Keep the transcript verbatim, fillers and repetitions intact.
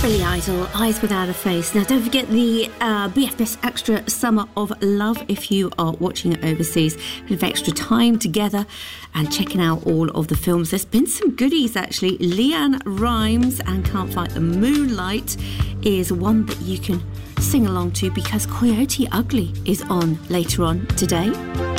Billy Idol, Eyes Without a Face. Now, don't forget the uh, B F F Extra Summer of Love if you are watching it overseas. A bit of extra time together and checking out all of the films. There's been some goodies, actually. LeAnn Rimes and Can't Fight the Moonlight is one that you can sing along to because Coyote Ugly is on later on today.